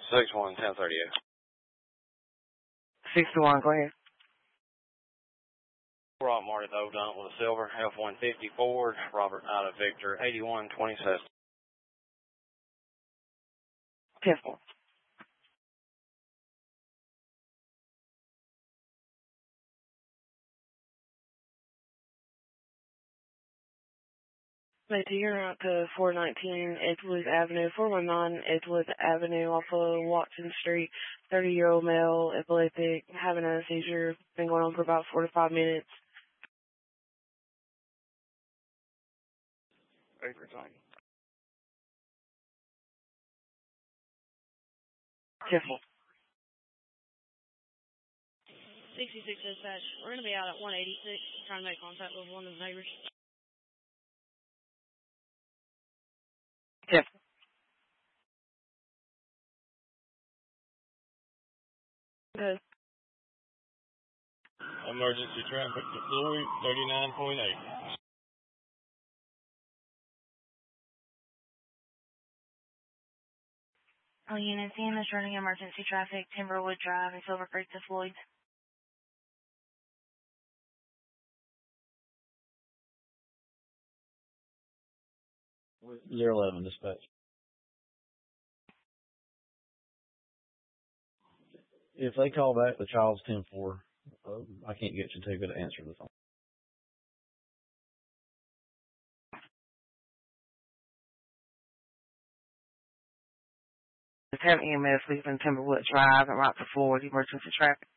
61-1038. 61, go ahead. Rob Marty Though done with a silver F-150 Ford. Robert out of Victor 81-27. 10-4. You're out to 419 Edgewood Avenue, 419 Edgewood Avenue off of Watson Street. 30-year-old male, epileptic, having a seizure, been going on for about 4 to 5 minutes. Ready for time. 10-4. 66 dispatch. We're going to be out at 186, trying to make contact with one of the neighbors. 10-4. Good. Emergency traffic to Floyd 39.8. All units in is running emergency traffic, Timberwood Drive and Silver Creek to Floyd. 011 dispatch. If they call back, the child's 10-4. I can't get you too good to answer the phone. Just have EMS leaving Timberwood Drive and right to Floyd, emergency traffic.